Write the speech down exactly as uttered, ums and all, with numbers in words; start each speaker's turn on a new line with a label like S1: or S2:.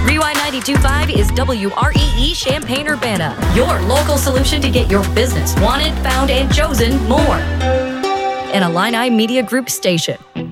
S1: Rewind ninety-two point five is W R E E Champaign-Urbana, your local solution to get your business wanted, found, and chosen more. An Illini Media Group station.